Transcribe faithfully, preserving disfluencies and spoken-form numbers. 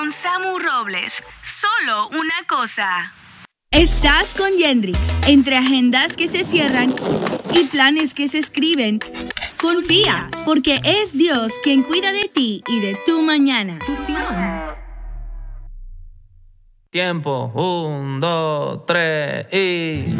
con Samu Robles. Solo una cosa. Estás con Yendrix. Entre agendas que se cierran y planes que se escriben, confía, porque es Dios quien cuida de ti y de tu mañana. Fusión. Tiempo, un, dos, tres y...